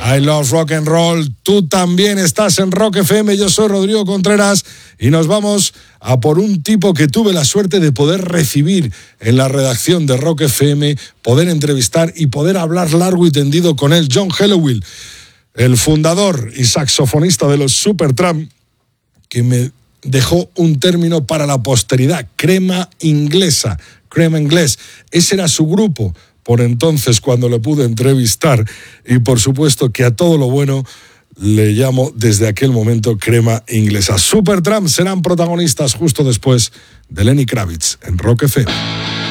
I love rock and roll. Tú también estás en Rock FM. Yo soy Rodrigo Contreras y nos vamos a por un tipo que tuve la suerte de poder recibir en la redacción de Rock FM, poder entrevistar y poder hablar largo y tendido con él. John Helliwell, el fundador y saxofonista de los Supertramp, que me dejó un término para la posteridad: Crema Inglesa. Crema Inglés. Ese era su grupo por entonces cuando le pude entrevistar, y por supuesto que a todo lo bueno le llamo desde aquel momento Crema Inglesa. Supertramp serán protagonistas justo después de Lenny Kravitz en Rock FM.